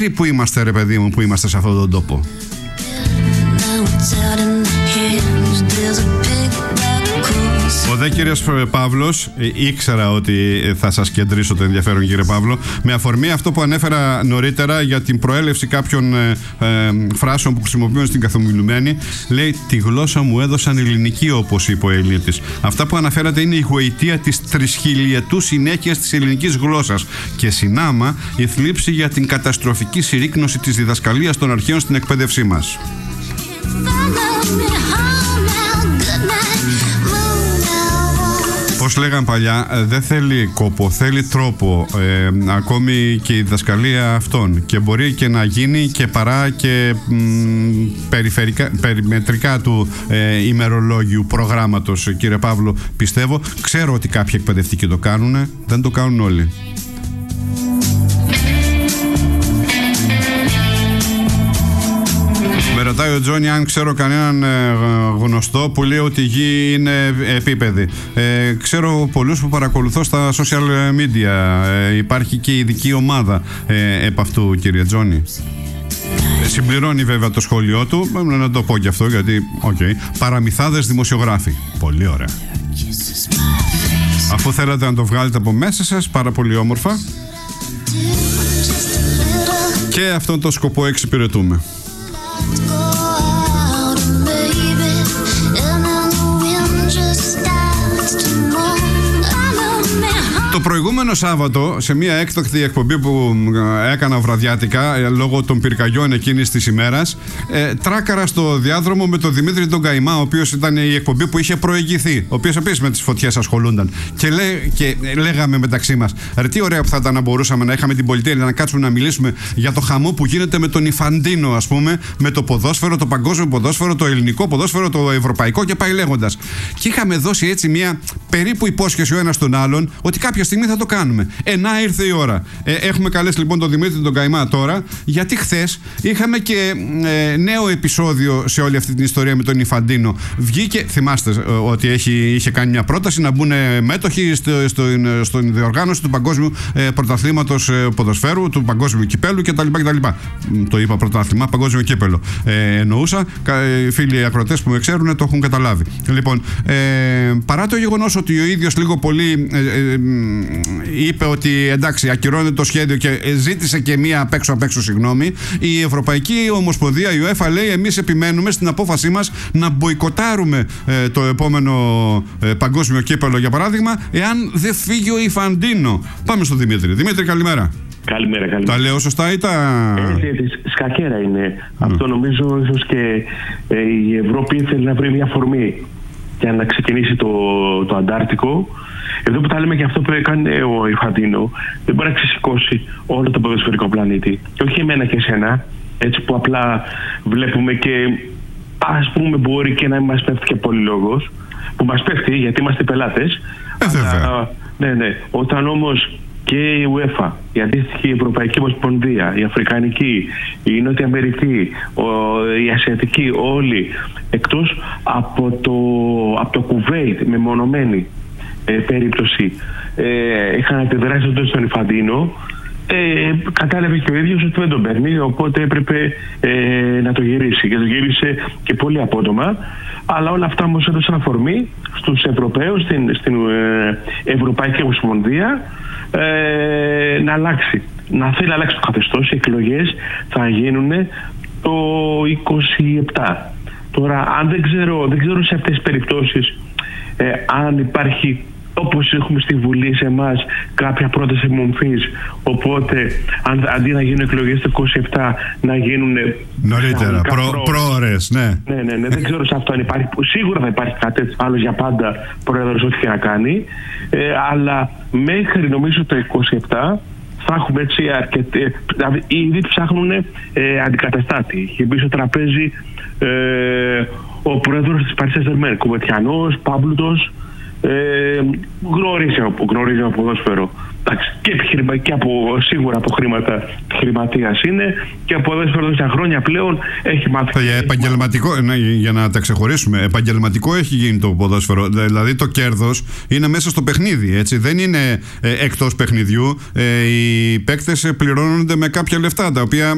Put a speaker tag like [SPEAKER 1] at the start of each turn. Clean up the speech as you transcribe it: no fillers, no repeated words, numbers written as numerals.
[SPEAKER 1] Πού είμαστε, ρε παιδί μου, που είμαστε σε αυτόν τον τόπο. Ο δε κύριος Παύλος, ήξερα ότι θα σας κεντρήσω το ενδιαφέρον, κύριε Παύλο, με αφορμή αυτό που ανέφερα νωρίτερα για την προέλευση κάποιων φράσεων που χρησιμοποιούν στην καθομιλουμένη. Λέει, τη γλώσσα μου έδωσαν ελληνική, όπως είπε ο Ελληνίτης. Αυτά που αναφέρατε είναι η γοητεία της τρισχιλιετού συνέχειας της ελληνικής γλώσσας και συνάμα η θλίψη για την καταστροφική συρρίκνωση της διδασκαλίας των αρχαίων στην εκπαίδευσή μας. Πώς λέγαν παλιά, δεν θέλει κόπο, θέλει τρόπο, ακόμη και η διδασκαλία αυτών, και μπορεί και να γίνει και παρά και περιμετρικά του ημερολόγιου προγράμματος, κύριε Παύλο, πιστεύω. Ξέρω ότι κάποιοι εκπαιδευτικοί το κάνουν, δεν το κάνουν όλοι. Με ρωτάει ο Τζόνι αν ξέρω κανέναν γνωστό που λέει ότι η γη είναι επίπεδη. Ξέρω πολλούς που παρακολουθώ στα social media. Υπάρχει και ειδική ομάδα επ' αυτού, κύριε Τζόνι. Συμπληρώνει βέβαια το σχόλιο του, να το πω και αυτό γιατί, παραμυθάδες δημοσιογράφοι. Πολύ ωραία. Αφού θέλατε να το βγάλετε από μέσα σας, πάρα πολύ όμορφα. Και αυτόν τον σκοπό εξυπηρετούμε. Το προηγούμενο Σάββατο, σε μια έκτακτη εκπομπή που έκανα βραδιάτικα λόγω των πυρκαγιών εκείνης της ημέρας, τράκαρα στο διάδρομο με τον Δημήτρη τον Καημά, ο οποίος ήταν η εκπομπή που είχε προηγηθεί, ο οποίος επίσης με τις φωτιές ασχολούνταν. Και λέγαμε μεταξύ μας, ρε, τι ωραία που θα ήταν να μπορούσαμε να είχαμε την πολυτέλεια να κάτσουμε να μιλήσουμε για το χαμό που γίνεται με τον Ιφαντίνο, ας πούμε, με το ποδόσφαιρο, το παγκόσμιο ποδόσφαιρο, το ελληνικό ποδόσφαιρο, το ευρωπαϊκό και πάει λέγοντας. Και είχαμε δώσει έτσι μια περίπου υπόσχεση ο ένας στον άλλον ότι κάποια στιγμή θα το κάνουμε. Να ήρθε η ώρα. Έχουμε καλέσει λοιπόν τον Δημήτρη τον Καημά τώρα, γιατί χθες είχαμε και νέο επεισόδιο σε όλη αυτή την ιστορία με τον Ιφαντίνο. Βγήκε, θυμάστε ότι είχε κάνει μια πρόταση να μπουν μέτοχοι στην διοργάνωση του παγκόσμιου πρωταθλήματος ποδοσφαίρου, του παγκόσμιου κυπέλου κτλ. Το είπα πρωτάθλημα, παγκόσμιο κύπελο. Εννοούσα. Φίλοι ακροατές που με ξέρουν το έχουν καταλάβει. Λοιπόν, παρά το γεγονός ότι ο ίδιος λίγο πολύ είπε ότι εντάξει, ακυρώνεται το σχέδιο και ζήτησε και μία απ' έξω συγγνώμη, η Ευρωπαϊκή Ομοσπονδία, η UEFA, λέει, εμείς επιμένουμε στην απόφασή μας να μποϊκοτάρουμε το επόμενο παγκόσμιο κύπελο, για παράδειγμα, εάν δεν φύγει ο Ιφαντίνο. Πάμε στον Δημήτρη. Δημήτρη, καλημέρα.
[SPEAKER 2] Καλημέρα.
[SPEAKER 1] Τα λέω σωστά ή τα...
[SPEAKER 2] Σκακέρα είναι. Αυτό νομίζω ίσως και η Ευρώπη ήθελε να βρει μια φορμή για να ξεκινήσει το Αντάρτικο. Εδώ που τα λέμε και αυτό που έκανε ο Ιφαντίνο, δεν μπορεί να ξεσηκώσει όλο το ποδοσφαιρικό πλανήτη. Και όχι εμένα και εσένα, έτσι που απλά βλέπουμε και ας πούμε μπορεί και να μην μας πέφτει και πολύ λόγος, που μας πέφτει γιατί είμαστε πελάτες. Ναι. Όταν όμως και η UEFA, η αντίστοιχη Ευρωπαϊκή Ομοσπονδία, η Αφρικανική, η Νότια Αμερική, η Ασιατική, όλοι εκτός από το Κουβέιτ μεμονωμένη περίπτωση είχαν αντιδράσει στον Ιφαντίνο, κατάλαβε και ο ίδιος ότι δεν τον παίρνει, οπότε έπρεπε να το γυρίσει, και το γύρισε και πολύ απότομα. Αλλά όλα αυτά όμως έδωσαν αφορμή στους Ευρωπαίους, στην Ευρωπαϊκή Ομοσπονδία, να αλλάξει, να θέλει να αλλάξει το καθεστώς. Οι εκλογές θα γίνουν το 27. Τώρα, δεν ξέρω σε αυτές τις περιπτώσεις αν υπάρχει, όπως έχουμε στη Βουλή σε εμάς, κάποια πρόταση μομφής, οπότε αντί να γίνουν εκλογές το 27 να γίνουν
[SPEAKER 1] νωρίτερα, προώρες, ναι.
[SPEAKER 2] Ναι, δεν ξέρω σε αυτό αν υπάρχει. Σίγουρα θα υπάρχει κάτι άλλο για πάντα πρόεδρος, ό,τι και να κάνει, αλλά μέχρι νομίζω το 27 θα έχουμε έτσι αρκετή. Δηλαδή ήδη ψάχνουν αντικαταστάτη. Είχε μπει στο τραπέζι ο πρόεδρος της Παρί Σεν-Ζερμέν, Κουβετιανός, Πάμπλουτος, γνωρίζει από ποδόσφαιρο. Και σίγουρα από χρηματίας είναι, και από ποδόσφαιρο τόσα χρόνια πλέον έχει μάθει.
[SPEAKER 1] Επαγγελματικό, για να τα ξεχωρίσουμε, επαγγελματικό έχει γίνει το ποδόσφαιρο. Δηλαδή το κέρδος είναι μέσα στο παιχνίδι, έτσι. Δεν είναι εκτός παιχνιδιού. Οι παίκτες πληρώνονται με κάποια λεφτά τα οποία